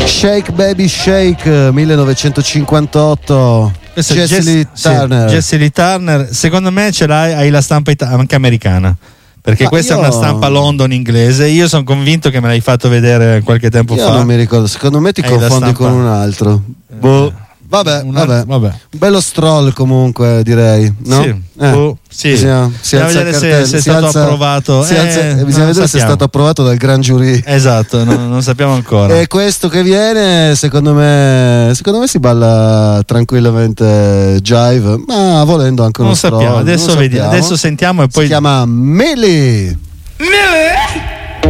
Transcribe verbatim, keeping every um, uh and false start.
Shake Baby Shake millenovecentocinquantotto. Questo Jessie Lee Turner. Sì, Jessie Lee Turner, secondo me ce l'hai, hai la stampa ita- anche americana, perché Ma questa io... è una stampa London inglese. Io sono convinto che me l'hai fatto vedere qualche tempo io fa. Non mi ricordo, secondo me ti hai confondi con un altro. Boh. Vabbè, Una, vabbè. vabbè. Bello stroll comunque, direi, no? Sì, eh. oh, sì. Bisogna, si Bisogna alza il vedere se, cartello, se è si stato alza- approvato. si Eh, alza- bisogna non vedere se è sappiamo. stato approvato dal Grand Jury. Esatto, non, non sappiamo ancora. E questo che viene, secondo me, secondo me si balla tranquillamente jive, ma volendo anche uno non stroll. sappiamo, adesso non vediamo, sappiamo. adesso sentiamo e poi Si chiama Millie. Millie!